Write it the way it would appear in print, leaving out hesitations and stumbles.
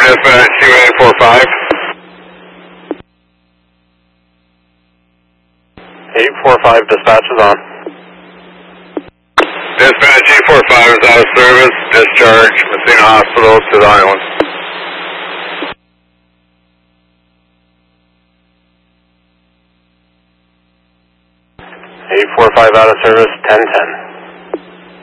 dispatch 2845. 845 dispatch is on. Dispatch 845 is out of service. Discharge Messina Hospital to the island. 845 out of service, 1010.